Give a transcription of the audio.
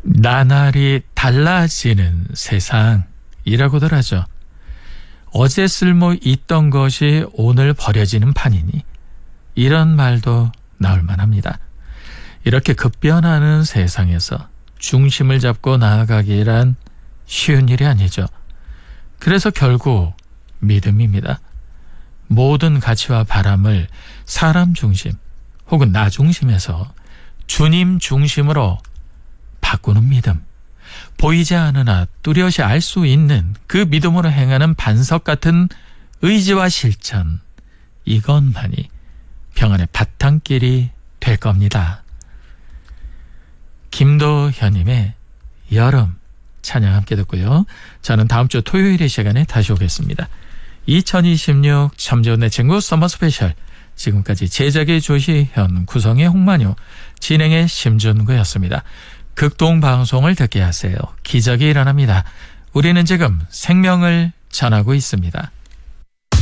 나날이 달라지는 세상이라고들 하죠. 어제 쓸모 있던 것이 오늘 버려지는 판이니 이런 말도 나올 만합니다. 이렇게 급변하는 세상에서 중심을 잡고 나아가기란 쉬운 일이 아니죠. 그래서 결국 믿음입니다. 모든 가치와 바람을 사람 중심 혹은 나 중심에서 주님 중심으로 바꾸는 믿음, 보이지 않으나 뚜렷이 알 수 있는 그 믿음으로 행하는 반석 같은 의지와 실천, 이것만이 평안의 바탕길이 될 겁니다. 김도현님의 여름 찬양 함께 듣고요. 저는 다음 주 토요일 이 시간에 다시 오겠습니다. 2026 참 좋은 내 친구 서머 스페셜, 지금까지 제작의 조시현, 구성의 홍만효, 진행의 심준구였습니다. 극동방송을 듣게 하세요. 기적이 일어납니다. 우리는 지금 생명을 전하고 있습니다.